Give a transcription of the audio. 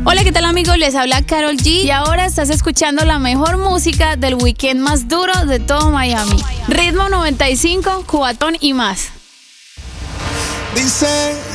Hola, ¿qué tal amigos? Les habla Karol G y ahora estás escuchando la mejor música del weekend más duro de todo Miami. Ritmo 95, Cubatón y más. Dicen